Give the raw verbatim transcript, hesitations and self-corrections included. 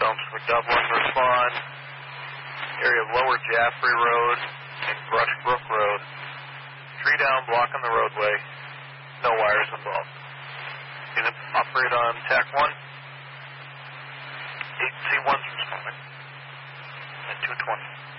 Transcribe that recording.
Stumps for Dublin, respond. Area of Lower Jaffrey Road and Brush Brook Road. Tree down, blocking the roadway. No wires involved. Unit operate on T A C one. eight C one's responding. And two twenty.